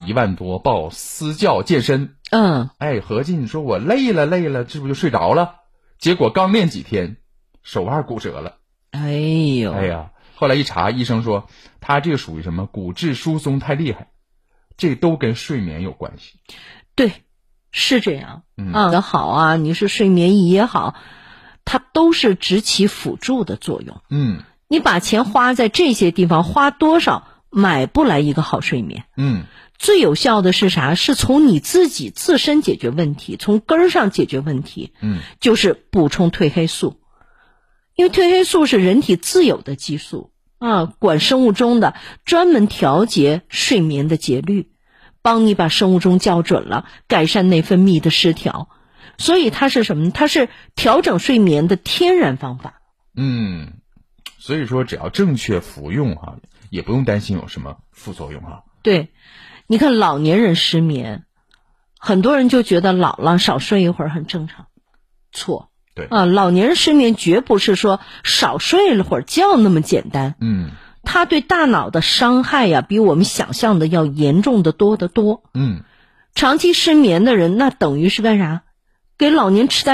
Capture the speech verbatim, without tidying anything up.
一万多报私教健身。 嗯， 哎，合计你说我累了累了，这不就睡着了？结果刚练几天，手腕骨折了。 哎呦， 哎呀，后来一查，医生说他这个属于什么骨质疏松太厉害，这都跟睡眠有关系。 对，是这样。 嗯啊，好啊，你是睡眠仪也好，它都是只起辅助的作用。 嗯， 你把钱花在这些地方，花多少买不来一个好睡眠。 嗯， 最有效的是啥？是从你自己自身解决问题，从根儿上解决问题。 嗯， 就是补充褪黑素，因为褪黑素是人体自有的激素啊，管生物钟的，专门调节睡眠的节律，帮你把生物钟校准了，改善内分泌的失调。所以它是什么？它是调整睡眠的天然方法。 嗯，所以说只要正确服用哈、啊，也不用担心有什么副作用哈、啊。 对，你看老年人失眠，很多人就觉得老了少睡一会儿很正常，错。 对啊，老年人失眠绝不是说少睡了会儿觉那么简单。 嗯， 它对大脑的伤害呀，比我们想象的要严重的多得多。 嗯， 长期失眠的人，那等于是干啥？给老年痴呆